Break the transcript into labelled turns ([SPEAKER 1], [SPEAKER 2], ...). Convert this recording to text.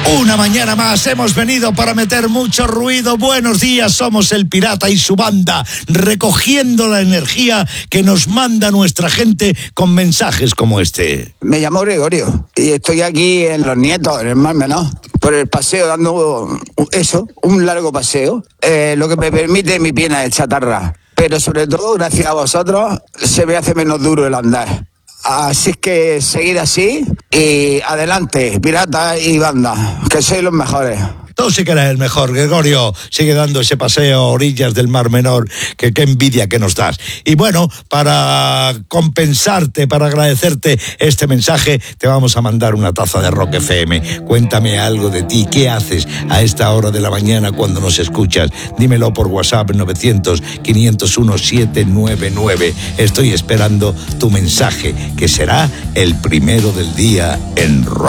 [SPEAKER 1] Una mañana más hemos venido para meter mucho ruido. Buenos días, somos El Pirata y su banda, recogiendo la energía que nos manda nuestra gente con mensajes como este.
[SPEAKER 2] Me llamo Gregorio y estoy aquí en Los Nietos, en el Mar Menor, por el paseo, dando un largo paseo, lo que me permite mi pierna de chatarra. Pero sobre todo, gracias a vosotros, se me hace menos duro el andar. Así es que seguid así y adelante, pirata y banda, que sois los mejores.
[SPEAKER 1] Tú sí que eres el mejor, Gregorio. Sigue dando ese paseo a orillas del Mar Menor, que qué envidia que nos das. Y bueno, para compensarte, para agradecerte este mensaje, te vamos a mandar una taza de Rock FM. Cuéntame algo de ti, ¿qué haces a esta hora de la mañana cuando nos escuchas? Dímelo por WhatsApp 900-501-799. Estoy esperando tu mensaje, que será el primero del día en Rock.